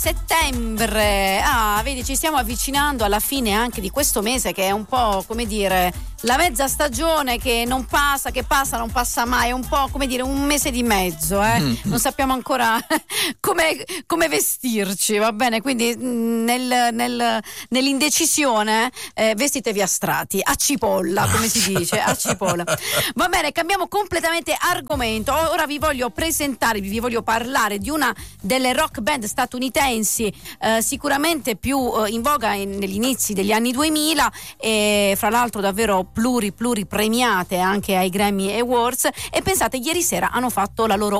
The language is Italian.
Settembre, vedi, ci stiamo avvicinando alla fine anche di questo mese, che è un po', come dire, la mezza stagione che non passa, che passa, non passa mai, è un po', come dire, un mese di mezzo, non sappiamo ancora come vestirci, va bene? Quindi nell'indecisione vestitevi a strati, a cipolla, come si dice, a cipolla. Va bene, cambiamo completamente argomento. Ora vi voglio parlare di una delle rock band statunitensi sicuramente più in voga negli inizi degli anni 2000 e fra l'altro davvero pluri premiate anche ai Grammy Awards, e pensate, ieri sera hanno fatto la loro